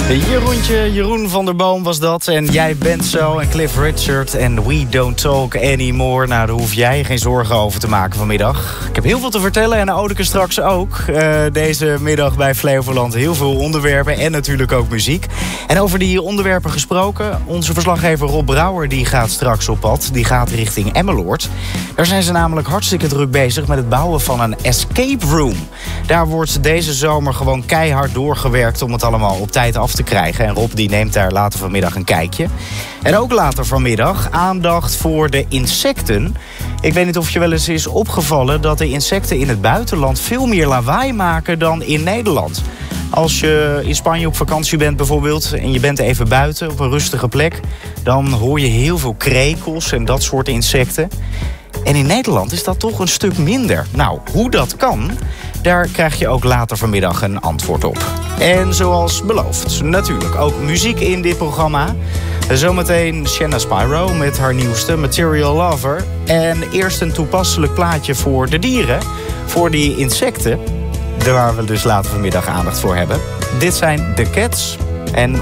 Jeroen van der Boom was dat. En Jij bent zo. En Cliff Richard. En We Don't Talk Anymore. Nou, daar hoef jij geen zorgen over te maken vanmiddag. Ik heb heel veel te vertellen. En Odeke straks ook. Deze middag bij Flevoland. Heel veel onderwerpen. En natuurlijk ook muziek. En over die onderwerpen gesproken. Onze verslaggever Rob Brouwer die gaat straks op pad. Die gaat richting Emmeloord. Daar zijn ze namelijk hartstikke druk bezig met het bouwen van een escape room. Daar wordt deze zomer gewoon keihard doorgewerkt om het allemaal op tijd af te krijgen. En Rob die neemt daar later vanmiddag een kijkje. En ook later vanmiddag aandacht voor de insecten. Ik weet niet of je wel eens is opgevallen dat de insecten in het buitenland veel meer lawaai maken dan in Nederland. Als je in Spanje op vakantie bent bijvoorbeeld en je bent even buiten op een rustige plek, dan hoor je heel veel krekels en dat soort insecten. En in Nederland is dat toch een stuk minder. Nou, hoe dat kan, daar krijg je ook later vanmiddag een antwoord op. En zoals beloofd, natuurlijk ook muziek in dit programma. Zometeen Shanna Spyro met haar nieuwste Material Lover. En eerst een toepasselijk plaatje voor de dieren, voor die insecten, waar we dus later vanmiddag aandacht voor hebben. Dit zijn The Cats. En